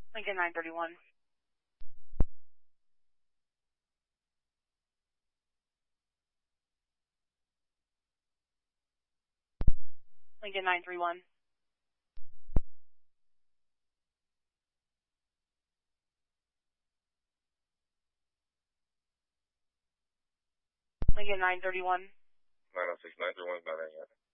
Lincoln 931. Lincoln 931. Lincoln 931. 906 931 is not in yet.